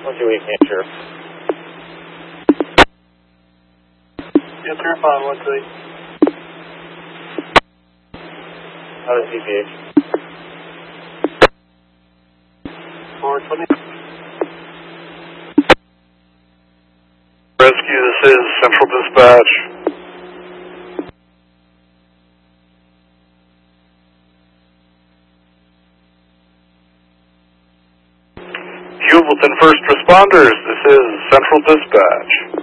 128 Hampshire. Yes, sir, 513. Out of CPH. 420. Rescue, this is Central Dispatch. Hewleton First Responders, this is Central Dispatch.